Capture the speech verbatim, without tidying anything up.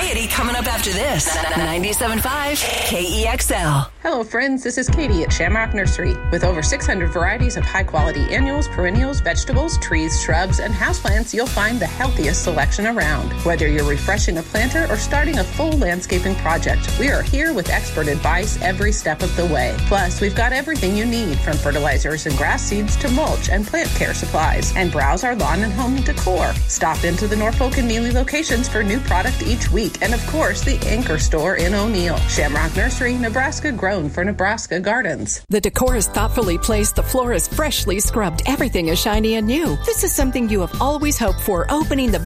variety coming up after this. ninety-seven point five K E X L. Hello, friends. This is Katie at Shamrock Nursery. With over six hundred varieties of high-quality annuals, perennials, vegetables, trees, shrubs, and houseplants, you'll find the healthiest selection around. Whether you're refreshing a planter or starting a full landscaping project, we are here with expert advice every step of the way. Plus, we've got everything you need, from fertilizers and grass seeds to mulch and plant care supplies. And browse our lawn and home decor. Stop into the Norfolk and Neely locations for new product each week. And, of course, the Anchor Store in O'Neill. Shamrock Nursery, Nebraska grown for Nebraska gardens. The decor is thoughtfully placed. The floor is freshly scrubbed. Everything is shiny and new. This is something you have always hoped for, opening the